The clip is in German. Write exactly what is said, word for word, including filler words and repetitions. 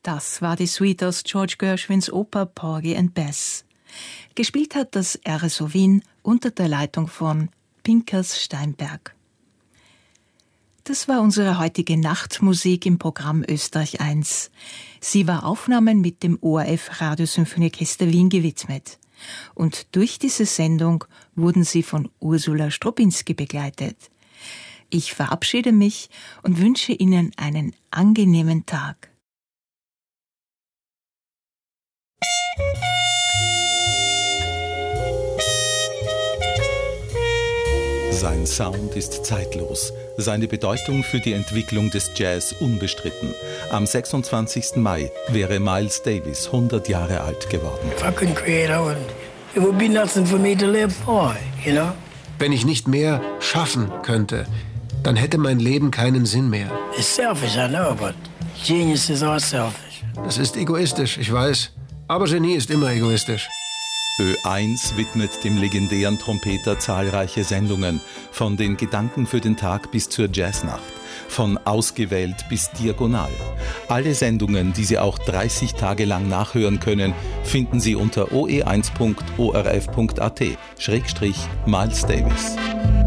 Das war die Suite aus George Gershwins Oper Porgy and Bess. Gespielt hat das R S O Wien unter der Leitung von Pinkas Steinberg. Das war unsere heutige Nachtmusik im Programm Österreich eins. Sie war Aufnahmen mit dem O R F Radiosymphonieorchester Wien gewidmet. Und durch diese Sendung wurden sie von Ursula Strobinski begleitet. Ich verabschiede mich und wünsche Ihnen einen angenehmen Tag. Sein Sound ist zeitlos, seine Bedeutung für die Entwicklung des Jazz unbestritten. Am sechsundzwanzigsten Mai wäre Miles Davis hundert Jahre alt geworden. If I couldn't create, I would, it would be nothing for me to live for, you know? Wenn ich nicht mehr schaffen könnte, dann hätte mein Leben keinen Sinn mehr. It's selfish, I know, but geniuses are selfish. Das ist egoistisch, ich weiß. Aber Genie ist immer egoistisch. Ö eins widmet dem legendären Trompeter zahlreiche Sendungen, von den Gedanken für den Tag bis zur Jazznacht, von Ausgewählt bis Diagonal. Alle Sendungen, die Sie auch dreißig Tage lang nachhören können, finden Sie unter o e eins punkt o r f punkt a t schrägstrich Miles Davis.